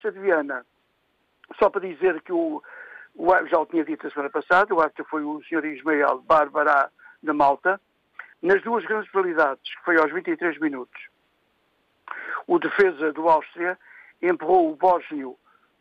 de Viana, só para dizer que já o tinha dito a semana passada, o árbitro foi o Sr. Ismael Bárbara da Malta. Nas duas grandes penalidades, que foi aos 23 minutos, o defesa do Áustria empurrou o bósnio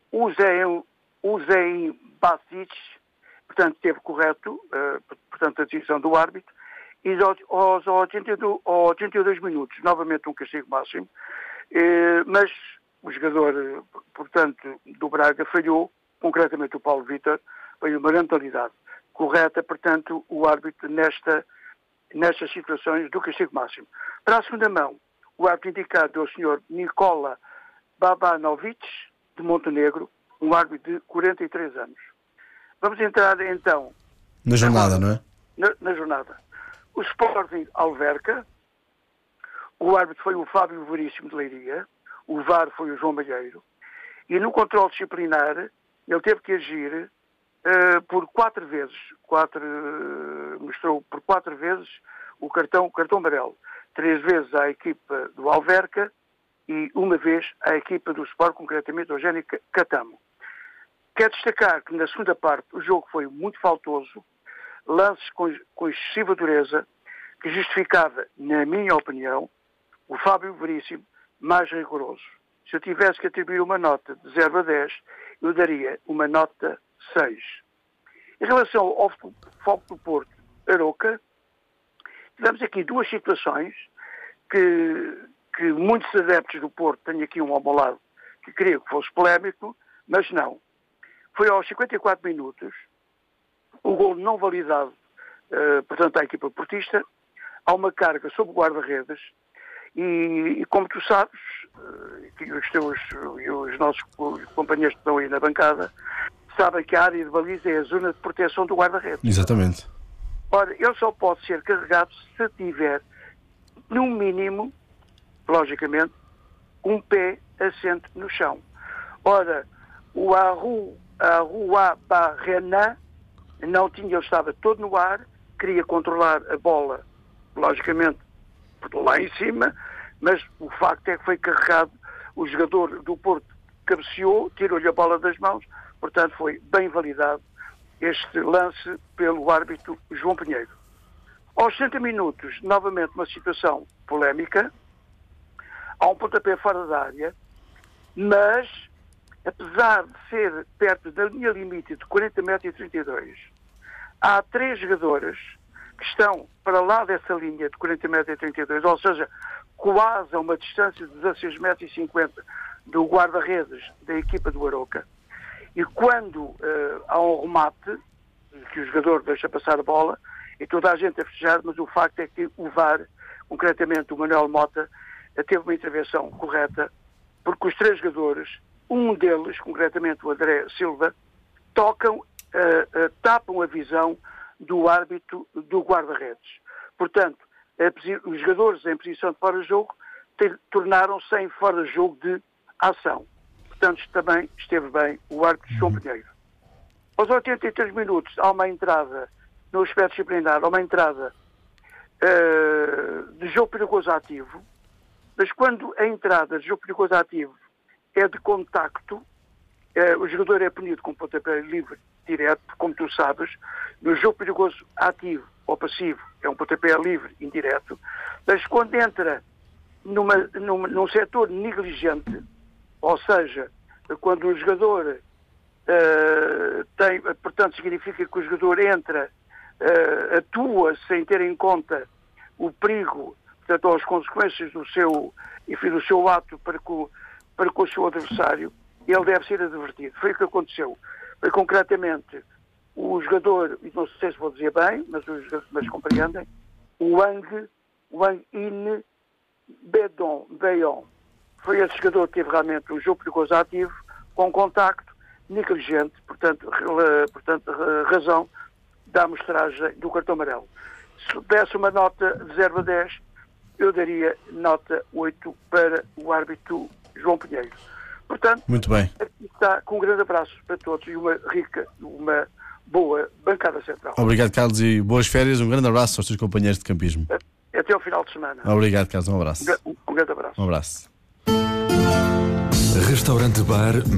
Uzein Basic, portanto esteve correto, portanto a decisão do árbitro, e aos 82 minutos, novamente um castigo máximo, mas o jogador, portanto, do Braga falhou, concretamente o Paulo Vítor, foi uma grande penalidade correta, portanto, o árbitro nestas situações do castigo máximo. Para a segunda mão, o árbitro indicado é o Sr. Nikola Babanovic, de Montenegro, um árbitro de 43 anos. Vamos entrar, então... Na jornada, não é? Na jornada. O Sporting Alverca, o árbitro foi o Fábio Veríssimo de Leiria, o VAR foi o João Malheiro, e no controle disciplinar ele teve que agir por 4 vezes, mostrou por 4 vezes o cartão amarelo. 3 vezes à equipa do Alverca e 1 vez à equipa do Sport, concretamente Eugénio Catamo. Quero destacar que na segunda parte o jogo foi muito faltoso, lances com excessiva dureza, que justificava, na minha opinião, o Fábio Veríssimo mais rigoroso. Se eu tivesse que atribuir uma nota de 0 a 10, eu daria uma nota 6. Em relação ao Foco do Porto, Aroca, tivemos aqui duas situações que muitos adeptos do Porto, tenho aqui um ao meu lado, que queriam que fosse polémico, mas não. Foi aos 54 minutos, o gol não validado, portanto, à equipa portista, há uma carga sobre o guarda-redes, e como tu sabes, os nossos companheiros que estão aí na bancada, sabem que a área de baliza é a zona de proteção do guarda-redes. Exatamente. Ora, ele só pode ser carregado se tiver, no mínimo, logicamente, um pé assente no chão. Ora, o Arrua Barrena não tinha, ele estava todo no ar, queria controlar a bola, logicamente, lá em cima, mas o facto é que foi carregado, o jogador do Porto cabeceou, tirou-lhe a bola das mãos, portanto foi bem validado este lance pelo árbitro João Pinheiro. Aos 60 minutos, novamente uma situação polémica, há um pontapé fora da área, mas, apesar de ser perto da linha limite de 40 metros e 32, há 3 jogadoras que estão para lá dessa linha de 40 metros e 32, ou seja, quase a uma distância de 16 metros e 50 do guarda-redes da equipa do Aroca. E quando há um remate, que o jogador deixa passar a bola, e toda a gente a festejar, mas o facto é que o VAR, concretamente o Manuel Mota, teve uma intervenção correta, porque os 3 jogadores, um deles, concretamente o André Silva, tapam a visão do árbitro do guarda-redes. Portanto, os jogadores em posição de fora de jogo tornaram-se em fora de jogo de ação. Portanto, também esteve bem o árbitro João Pinheiro. Aos 83 minutos, há uma entrada, no aspecto disciplinar, há uma entrada de jogo perigoso ativo, mas quando a entrada de jogo perigoso ativo é de contacto, o jogador é punido com pontapé livre direto, como tu sabes. No jogo perigoso ativo ou passivo é um pontapé livre indireto, mas quando entra num setor negligente, ou seja, quando o jogador portanto significa que o jogador entra, atua sem ter em conta o perigo, portanto, ou as consequências do seu ato para com o seu adversário, ele deve ser advertido. Foi o que aconteceu. Foi concretamente o jogador, e não sei se vou dizer bem, mas compreendem, o Wang In Beyon. Foi esse jogador que teve realmente um jogo perigoso ativo, com contacto, negligente, portanto, razão da amostragem do cartão amarelo. Se desse uma nota de 0 a 10, eu daria nota 8 para o árbitro João Pinheiro. Portanto, muito bem. Aqui está, com um grande abraço para todos e uma boa bancada central. Obrigado, Carlos, e boas férias. Um grande abraço aos teus companheiros de campismo. Até ao final de semana. Obrigado, Carlos. Um abraço. Um grande abraço. Um abraço. Restaurante Bar